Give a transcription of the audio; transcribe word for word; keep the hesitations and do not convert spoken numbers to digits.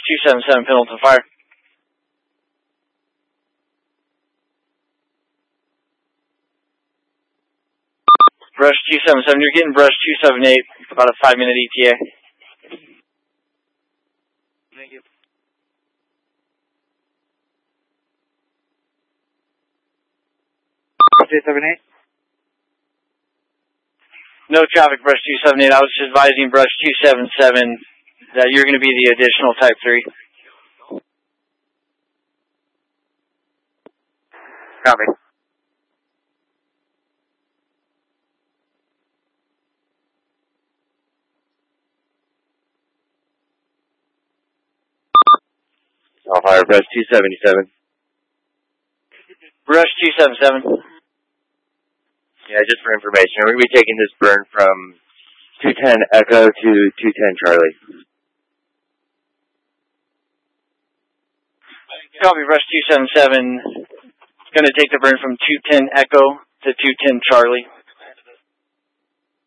two seven seven, Pendleton Fire. Brush two seven seven, you're getting brush two seven eight, about a five minute E T A. Thank you. two seven eight? No traffic, brush two seven eight. I was just advising brush two seven seven that you're going to be the additional type three. Copy. I'll fire brush two seventy-seven. Brush two seven seven. Yeah, just for information, we're going to be taking this burn from two ten Echo to two ten Charlie. Copy, brush two seven seven. Going to take the burn from two ten Echo to two ten Charlie.